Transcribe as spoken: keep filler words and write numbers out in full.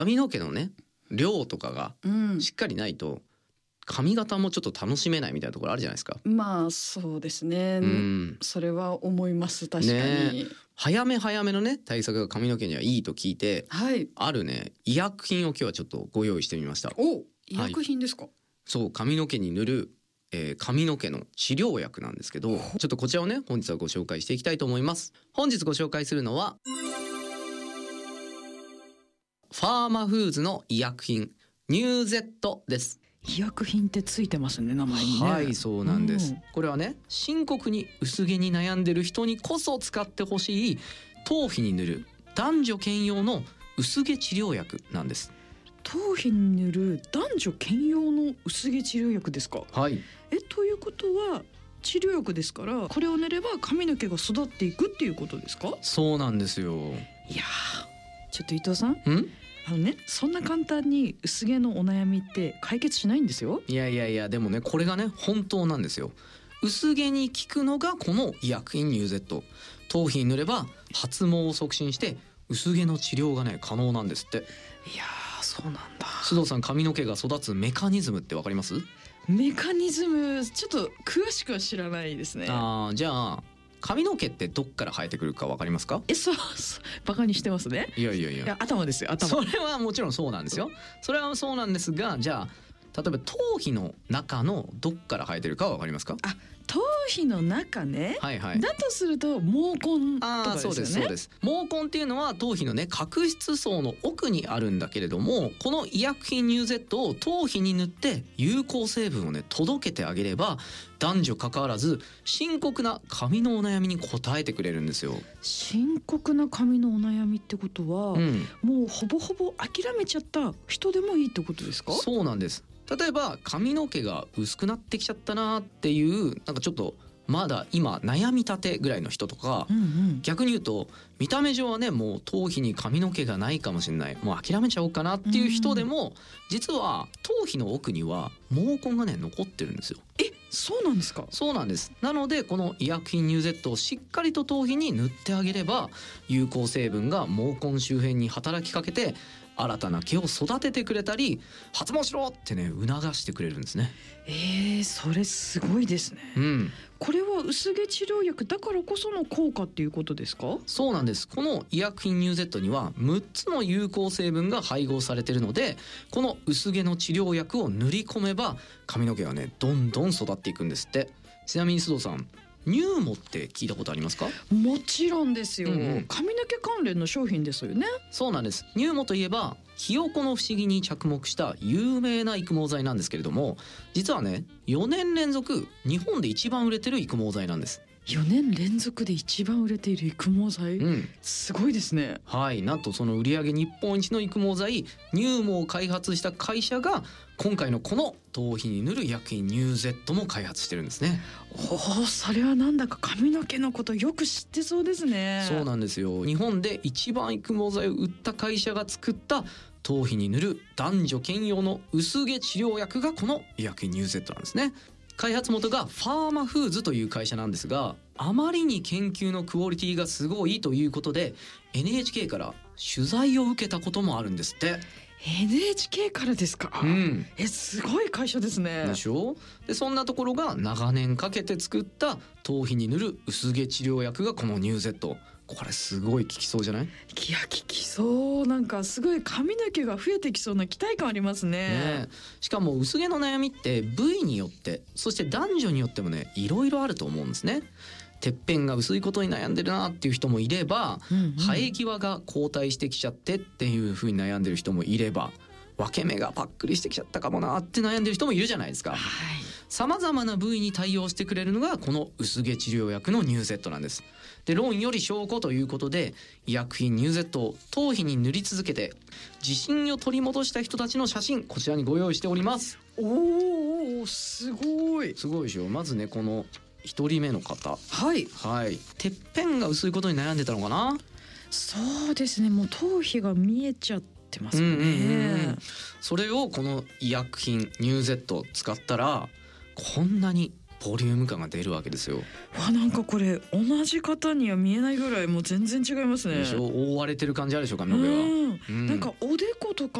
髪の毛のね量とかがうんしっかりないと髪型もちょっと楽しめないみたいなところあるじゃないですか。 まあそうですね、 うんそれは思います。確かに、 ね早め早めのね対策が髪の毛にはいいと聞いて、 はい。 あるね医薬品を今日はちょっとご用意してみました。 お、医薬品ですか？ そう髪の毛に塗る、えー髪の毛の治療薬なんですけど、ちょっとこちらをね本日はご紹介していきたいと思います。本日ご紹介するのはファーマフーズの医薬品ニューゼットです。 医薬品ってついてますね、名前にね。 はいそうなんです、 うんこれはね深刻に薄毛に悩んでる人にこそ使ってほしい頭皮に塗る男女兼用の薄毛治療薬なんです。 頭皮に塗る男女兼用の薄毛治療薬ですか？ はいえ、ということは治療薬ですから、これを塗れば髪の毛が育っていくっていうことですか？ そうなんですよ。 いやー、ちょっと伊藤さん、 んあのね、そんな簡単に薄毛のお悩みって解決しないんですよ。 いやいやいやでもねこれがね本当なんですよ。薄毛に効くのがこの医薬品ニューゼット。頭皮に塗れば発毛を促進して薄毛の治療がね可能なんですって。 いやー、そうなんだ。 須藤さん髪の毛が育つメカニズムってわかります？ メカニズムちょっと詳しくは知らないですね。 あーじゃあ髪の毛ってどっから生えてくるかわかりますか？ え、そうそう、バカにしてますね。 いやいやいやいや、頭ですよ、頭。 それはもちろんそうなんですよ。それはそうなんですが、じゃあ例えば頭皮の中のどっから生えてるかわかりますか？ あ、頭皮の中ね。 はいはい。 だとすると毛根とああかですよね。 そうですそうです。毛根っていうのは頭皮のね角質層の奥にあるんだけれども、この医薬品ニューゼットを頭皮に塗って有効成分をね届けてあげれば男女関わらず深刻な髪のお悩みに応えてくれるんですよ。 深刻な髪のお悩みってことは、 うん、 もうほぼほぼ諦めちゃった人でもいいってことですか？ そうなんです。例えば髪の毛が薄くなってきちゃったなっていうなんかちょっとまだ今悩みたてぐらいの人とか、 うんうん。 逆に言うと見た目上はねもう頭皮に髪の毛がないかもしれない、もう諦めちゃおうかなっていう人でも、実は頭皮の奥には毛根がね残ってるんですよ。 え、そうなんですか？ そうなんです。なのでこの医薬品ニューゼットをしっかりと頭皮に塗ってあげれば有効成分が毛根周辺に働きかけて新たな毛を育ててくれたり発毛しろってね促してくれるんですね。 えー、それすごいですね。 うん、 これは薄毛治療薬だからこその効果っていうことですか？ そうなんです。この医薬品ニューゼットにはむっつの有効成分が配合されているので、この薄毛の治療薬を塗り込めば髪の毛がねどんどん育っていくんですって。ちなみに須藤さん、ニューモって聞いたことありますか？ もちろんですよ、 うんうん髪の毛関連の商品ですよね。 そうなんです。ニューモといえばひよこの不思議に着目した有名な育毛剤なんですけれども、実はねよねん連続日本で一番売れてる育毛剤なんです。 よねん連続で一番売れている育毛剤、 うん、 すごいですね。 はい、なんとその売上日本一の育毛剤ニューモを開発した会社が今回のこの頭皮に塗る医薬品ニューゼットも開発してるんですね。 おお、それはなんだか髪の毛のことよく知ってそうですね。 そうなんですよ。日本で一番育毛剤を売った会社が作った頭皮に塗る男女兼用の薄毛治療薬がこの医薬品ニューゼットなんですね。開発元がファーマフーズという会社なんですが、あまりに研究のクオリティがすごいということで エヌエイチケー から取材を受けたこともあるんですって。 エヌエイチケー からですか？ うん、 え、すごい会社ですね。 でしょ。でそんなところが長年かけて作った頭皮に塗る薄毛治療薬がこのニューゼット。これすごい効きそうじゃない？ いや、効きそう。なんかすごい髪の毛が増えてきそうな期待感ありますね。 ね、しかも薄毛の悩みって部位によってそして男女によってもねいろいろあると思うんですね。てっぺんが薄いことに悩んでるなっていう人もいれば、 うんうん、 生え際が後退してきちゃってっていう風に悩んでる人もいれば、分け目がパックリしてきちゃったかもなって悩んでる人もいるじゃないですか。さまざまな部位に対応してくれるのがこの薄毛治療薬のニューゼットなんです。で論より証拠ということで医薬品ニューゼットを頭皮に塗り続けて自信を取り戻した人たちの写真、こちらにご用意しております。 おお、すごい。 すごいでしょ。まずねこの一人目の方、 はいはい、てっぺんが薄いことに悩んでたのかな。 そうですね、もう頭皮が見えちゃってますよね、 うんうんうんうん、それをこの医薬品ニューゼットを使ったらこんなにボリューム感が出るわけですよ。 わ、なんかこれ同じ方には見えないぐらいもう全然違いますね。 でしょ、覆われてる感じあるでしょ髪の毛は。 うん、 うんなんかおでことか